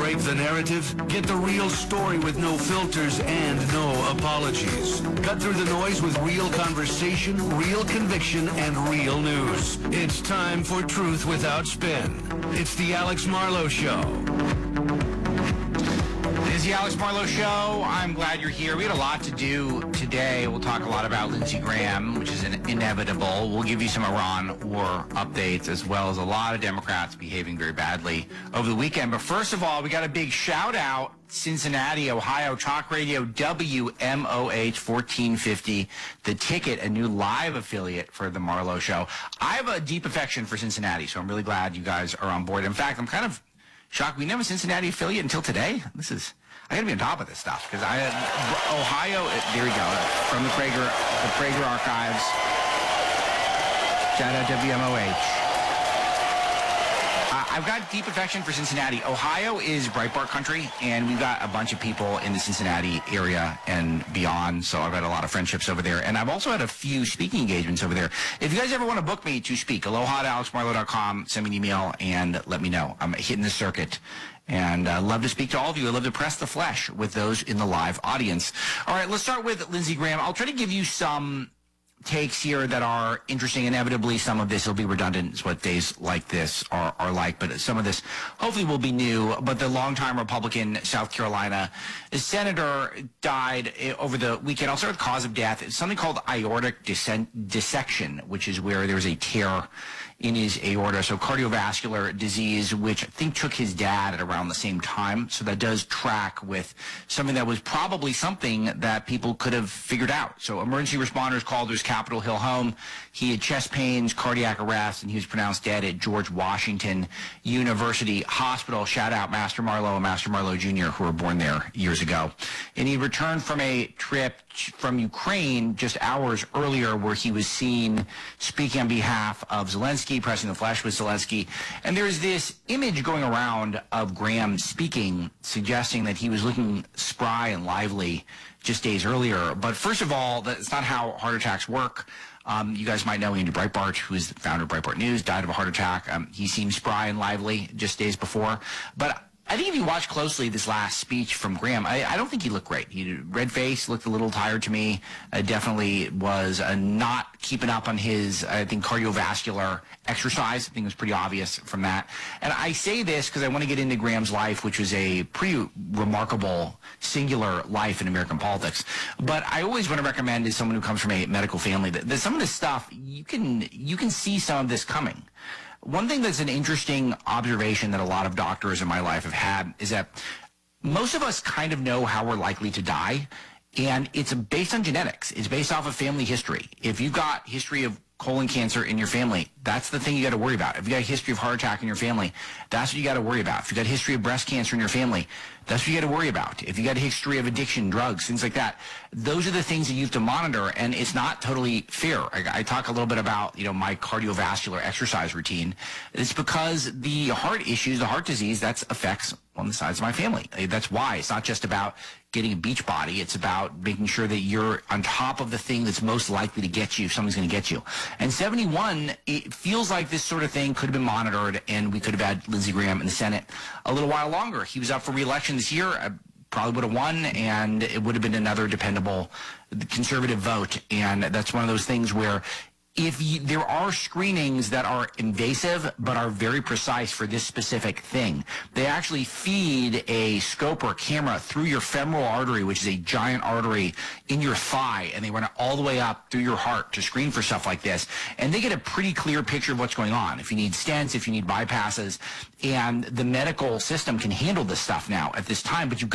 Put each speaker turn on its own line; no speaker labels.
break the narrative? Get the real story with no filters and no apologies. Cut through the noise with real conversation, real conviction, and real news. It's time for Truth Without Spin. It's the Alex Marlow Show.
It is the Alex Marlow Show. I'm glad you're here. We had a lot to do today. We'll talk a lot about Lindsey Graham, which is inevitable. We'll give you some Iran war updates, as well as a lot of Democrats behaving very badly over the weekend. But first of all, we got a big shout-out. Cincinnati, Ohio, Talk Radio, WMOH 1450. The Ticket, a new live affiliate for the Marlow Show. I have a deep affection for Cincinnati, so I'm really glad you guys are on board. In fact, I'm kind of shocked we didn't have a Cincinnati affiliate until today. I got to be on top of this stuff because I had Ohio. There we go. From the Prager archives. Shout out WMOH. I've got deep affection for Cincinnati. Ohio is Breitbart country, and we've got a bunch of people in the Cincinnati area and beyond, so I've got a lot of friendships over there. And I've also had a few speaking engagements over there. If you guys ever want to book me to speak, aloha@alexmarlow.com, send me an email and let me know. I'm hitting the circuit. And I'd love to speak to all of you. I'd love to press the flesh with those in the live audience. All right, let's start with Lindsey Graham. I'll try to give you some takes here that are interesting. Inevitably, some of this will be redundant. It's what days like this are like, but some of this hopefully will be new. But the longtime Republican South Carolina senator died over the weekend. I'll start with cause of death. It's something called aortic dissection, which is where there's a tear in his aorta, so cardiovascular disease, which I think took his dad at around the same time. So that does track with something that was probably something that people could have figured out. So emergency responders called to his Capitol Hill home. He had chest pains, cardiac arrest, and he was pronounced dead at George Washington University Hospital. Shout out Master Marlowe and Master Marlowe Jr., who were born there years ago. And he returned from a trip from Ukraine just hours earlier, where he was seen speaking on behalf of Zelensky, pressing the flesh with Zelensky. And there's this image going around of Graham speaking, suggesting that he was looking spry and lively just days earlier. But first of all, that's not how heart attacks work. You guys might know Andy Breitbart, who is the founder of Breitbart News, died of a heart attack. He seemed spry and lively just days before. But I think if you watch closely this last speech from Graham, I don't think he looked great. He had red face, looked a little tired to me. Definitely was not keeping up on his, I think, cardiovascular exercise. I think it was pretty obvious from that. And I say this because I want to get into Graham's life, which was a pretty remarkable, singular life in American politics. But I always want to recommend, as someone who comes from a medical family, that some of this stuff, you can see some of this coming. One thing that's an interesting observation that a lot of doctors in my life have had is that most of us kind of know how we're likely to die, and it's based on genetics. It's based off of family history. If you've got history of colon cancer in your family, that's the thing you got to worry about. If you got a history of heart attack in your family, that's what you got to worry about. If you got a history of breast cancer in your family, that's what you got to worry about. If you got a history of addiction, drugs, things like that, those are the things that you have to monitor, and it's not totally fair. I talk a little bit about, my cardiovascular exercise routine. It's because the heart issues, the heart disease, that affects on the sides of my family. That's why. It's not just about getting a beach body. It's about making sure that you're on top of the thing that's most likely to get you if something's going to get you. And 71, it feels like this sort of thing could have been monitored, and we could have had Lindsey Graham in the Senate a little while longer. He was up for re-election this year. Probably would have won, and it would have been another dependable conservative vote. And that's one of those things where there are screenings that are invasive but are very precise for this specific thing. They actually feed a scope or a camera through your femoral artery, which is a giant artery in your thigh, and they run it all the way up through your heart to screen for stuff like this. And they get a pretty clear picture of what's going on. If you need stents, if you need bypasses, and the medical system can handle this stuff now at this time, but you've